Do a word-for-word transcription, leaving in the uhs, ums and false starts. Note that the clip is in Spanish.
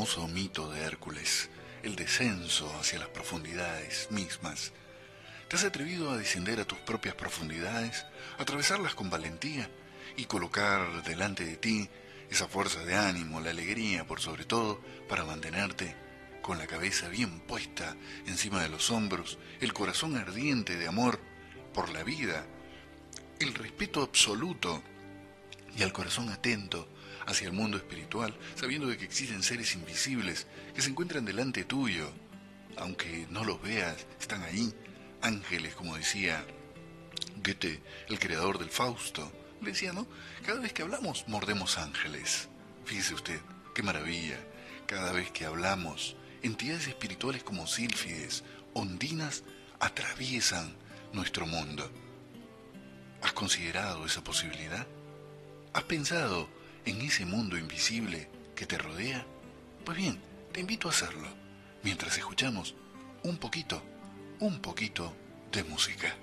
famoso mito de Hércules, el descenso hacia las profundidades mismas. ¿Te has atrevido a descender a tus propias profundidades, atravesarlas con valentía y colocar delante de ti esa fuerza de ánimo, la alegría por sobre todo, para mantenerte con la cabeza bien puesta encima de los hombros, el corazón ardiente de amor por la vida, el respeto absoluto y al corazón atento hacia el mundo espiritual, sabiendo de que existen seres invisibles que se encuentran delante tuyo, aunque no los veas, están ahí, ángeles, como decía Goethe, el creador del Fausto, le decía, ¿no? Cada vez que hablamos, mordemos ángeles. Fíjese usted, qué maravilla. Cada vez que hablamos, entidades espirituales como sílfides, ondinas, atraviesan nuestro mundo. ¿Has considerado esa posibilidad? ¿Has pensado en ese mundo invisible que te rodea? Pues bien, te invito a hacerlo, mientras escuchamos un poquito, un poquito de música.